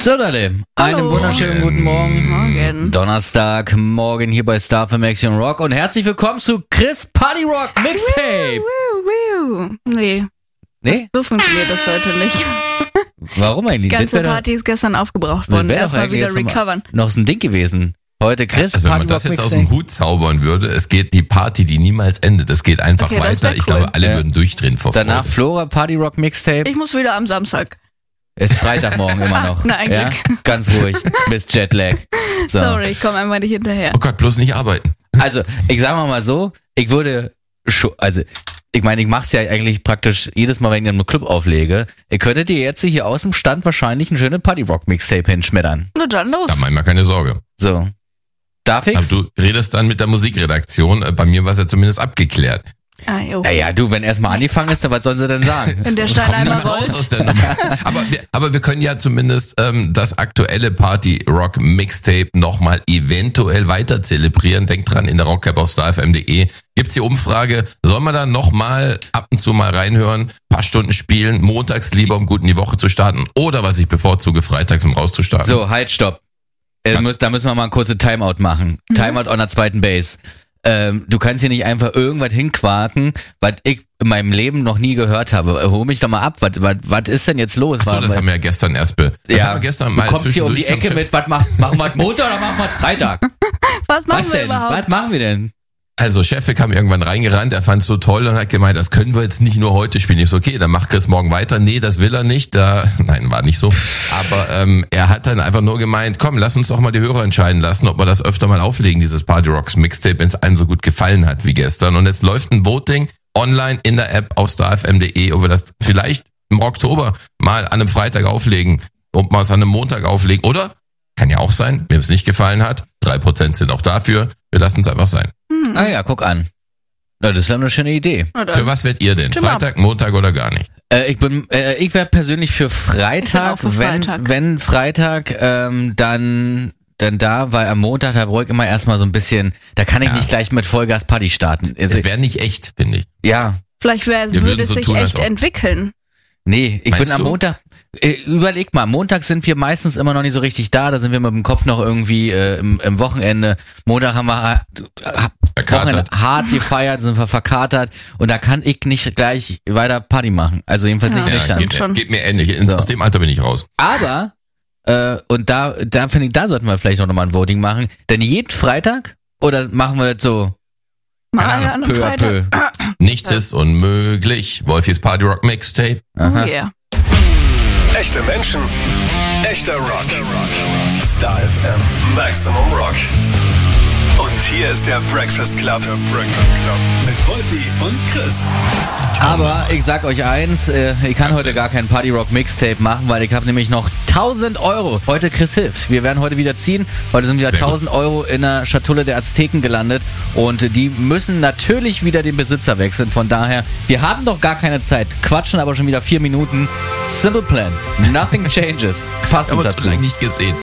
So, Leute, einen wunderschönen guten Morgen. Morgen. Donnerstag, morgen hier bei Star für Action Rock und herzlich willkommen zu Chris Party Rock Mixtape. Nee. Nee? So funktioniert das heute nicht. Warum eigentlich? Die ganze Party ist gestern aufgebraucht worden. Erstmal wieder recovern. Noch so ein Ding gewesen. Heute Chris also wenn Party man das Rock jetzt Mixtape. aus dem Hut zaubern würde, es geht die Party, die niemals endet. Es geht einfach Okay, das weiter. wär Ich cool. glaube, alle Ja. würden durchdrehen vor Freude. Danach Flora Party Rock Mixtape. Ich muss wieder am Samstag. Ist Freitagmorgen immer noch. Na, ein ja? Glück. Ganz ruhig. Bis Jetlag. So. Sorry, ich komme einfach nicht hinterher. Oh Gott, bloß nicht arbeiten. Also, ich sag mal so, ich würde schon, also, ich meine, ich mach's ja eigentlich praktisch jedes Mal, wenn ich einen Club auflege. Ihr könntet ihr jetzt hier aus dem Stand wahrscheinlich ein schönes Party Rock Mixtape hinschmettern. Na dann los. Da mach ich mal keine Sorge. So. Darf Aber ich's? du redest dann mit der Musikredaktion. Bei mir war es ja zumindest abgeklärt. Ah, jo. Naja, du, wenn erstmal angefangen ist, dann was sollen sie denn sagen? Wenn der Stein Komm einmal nicht mehr raus rollt. aus der Nummer. Aber wir können ja zumindest das aktuelle Party Rock Mixtape nochmal eventuell weiter zelebrieren. Denkt dran, in der Rockcap auf starfm.de gibt's die Umfrage. Soll man da nochmal ab und zu mal reinhören, paar Stunden spielen, montags lieber, um gut in die Woche zu starten, oder was ich bevorzuge, freitags, um rauszustarten? So, halt, stopp. Da müssen wir mal eine kurze Timeout machen. Timeout on der zweiten Base. Du kannst hier nicht einfach irgendwas hinquaken, was ich in meinem Leben noch nie gehört habe. Hol mich doch mal ab. Was ist denn jetzt los? Achso, das haben wir ja gestern erst haben wir gestern mal du kommst hier um die zwischendurch Ecke mit, was machen wir Montag oder machen wir Freitag? Was machen Was wir denn? überhaupt? Was machen wir denn? Also Chefik kam irgendwann reingerannt, er fand es so toll und hat gemeint, das können wir jetzt nicht nur heute spielen. Ich so, okay, dann macht Chris morgen weiter. Nee, das will er nicht. Nein, war nicht so. Aber er hat dann einfach nur gemeint, komm, lass uns doch mal die Hörer entscheiden lassen, ob wir das öfter mal auflegen, dieses Party Rocks Mixtape, wenn es allen so gut gefallen hat wie gestern. Und jetzt läuft ein Voting online in der App auf starfm.de, ob wir das vielleicht im Oktober mal an einem Freitag auflegen, ob wir es an einem Montag auflegen. Oder, kann ja auch sein, wem es nicht gefallen hat, 3% sind auch dafür. Wir lassen es einfach sein. Ah ja, guck an. Na, das ist ja eine schöne Idee. Na dann. Für was werdet ihr denn? Stimm ab. Freitag, Montag oder gar nicht? Ich wäre persönlich für Freitag, Ich bin auch für Freitag. wenn Freitag, dann da, weil am Montag, da brauche ich immer erstmal so ein bisschen, da kann ich Ja. nicht gleich mit Vollgas Party starten. Also, Es wäre nicht echt, finde ich. ja, Vielleicht Wir würde würden es so sich tun, als echt ob. entwickeln. nee, ich Meinst bin am du? Montag, überleg mal, Montag sind wir meistens immer noch nicht so richtig da, da sind wir mit dem Kopf noch irgendwie im Wochenende. Montag haben wir Verkatert. Wochenende hart gefeiert, sind wir verkatert und da kann ich nicht gleich weiter Party machen. Also jedenfalls nicht Ja, nüchtern. stimmt schon. Geht mir ähnlich. So. Aus dem Alter bin ich raus. Aber, und da finde ich, da sollten wir vielleicht auch nochmal ein Voting machen. Denn jeden Freitag? Oder machen wir das so Mal Keine an einem peu à Freitag. peu? Nichts ist unmöglich. Wolfis Party Rock Mixtape. Oh yeah. Echte Menschen, echter Rock. Star FM Maximum Rock. Und hier ist der Breakfast Club. Mit Wolfi und Chris. Aber ich sag euch eins, ich kann heute gar kein Party Rock Mixtape machen, weil ich habe nämlich noch 1000 Euro. Heute Chris hilft. Wir werden heute wieder ziehen. Heute sind wieder Sehr gut. 1000 Euro in der Schatulle der Azteken gelandet und die müssen natürlich wieder den Besitzer wechseln. Von daher, wir haben doch gar keine Zeit, quatschen aber schon wieder 4 Minuten. Simple Plan. Nothing changes. Passend Aber zu dazu. lange nicht gesehen.